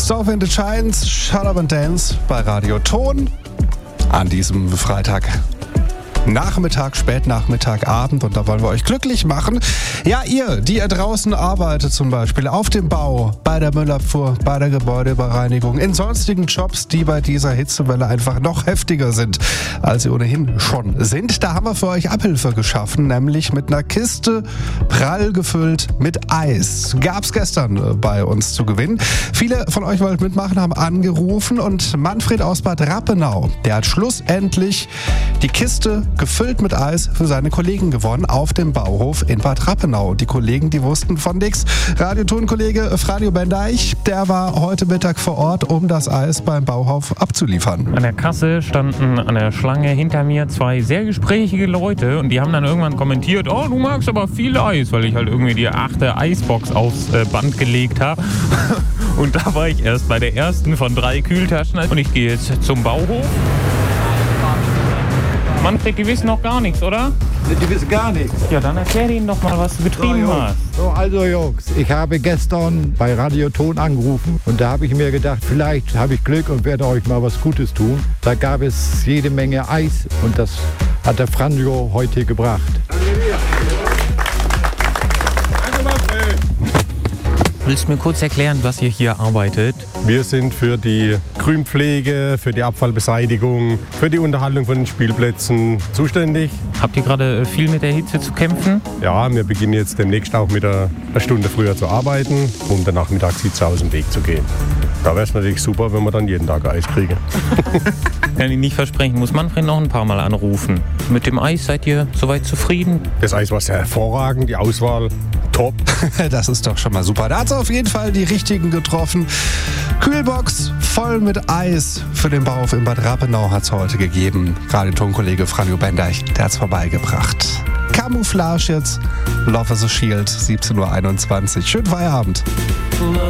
So Wind It Shines, Shut Up and Dance bei Radio Ton an diesem Freitag. Nachmittag, Spätnachmittag, Abend und da wollen wir euch glücklich machen. Ja, ihr, die draußen arbeitet zum Beispiel auf dem Bau, bei der Müllabfuhr, bei der Gebäudebereinigung, in sonstigen Jobs, die bei dieser Hitzewelle einfach noch heftiger sind, als sie ohnehin schon sind. Da haben wir für euch Abhilfe geschaffen, nämlich mit einer Kiste prall gefüllt mit Eis. Gab's gestern bei uns zu gewinnen. Viele von euch wollten mitmachen, haben angerufen und Manfred aus Bad Rappenau, der hat schlussendlich die Kiste gefüllt mit Eis für seine Kollegen gewonnen auf dem Bauhof in Bad Rappenau. Die Kollegen, die wussten von nichts. Radioton-Kollege Franjo Bendeich, der war heute Mittag vor Ort, um das Eis beim Bauhof abzuliefern. An der Kasse standen an der Schlange hinter mir zwei sehr gesprächige Leute und die haben dann irgendwann kommentiert, oh, du magst aber viel Eis, weil ich halt irgendwie die 8. Eisbox aufs Band gelegt habe. Und da war ich erst bei der ersten von 3 Kühltaschen und ich gehe jetzt zum Bauhof. Manfred, die wissen noch gar nichts, oder? Die wissen gar nichts. Ja, dann erklär ihnen doch mal, was du getrieben hast. So, also Jungs, ich habe gestern bei Radio Ton angerufen und da habe ich mir gedacht, vielleicht habe ich Glück und werde euch mal was Gutes tun. Da gab es jede Menge Eis und das hat der Franjo heute gebracht. Willst du mir kurz erklären, was ihr hier arbeitet? Wir sind für die Grünpflege, für die Abfallbeseitigung, für die Unterhaltung von den Spielplätzen zuständig. Habt ihr gerade viel mit der Hitze zu kämpfen? Ja, wir beginnen jetzt demnächst auch mit einer Stunde früher zu arbeiten, um der Nachmittagshitze aus dem Weg zu gehen. Da wäre es natürlich super, wenn wir dann jeden Tag Eis kriegen. Kann ich nicht versprechen, muss Manfred noch ein paar Mal anrufen. Mit dem Eis seid ihr soweit zufrieden? Das Eis war sehr hervorragend, die Auswahl top. Das ist doch schon mal super. Da hat es auf jeden Fall die richtigen getroffen. Kühlbox voll mit Eis für den Bauhof in Bad Rappenau hat es heute gegeben. Radioton-Kollege Franjo Bendeich, der hat es vorbeigebracht. Camouflage jetzt, Love is a Shield, 17:21 Uhr. Schönen Feierabend.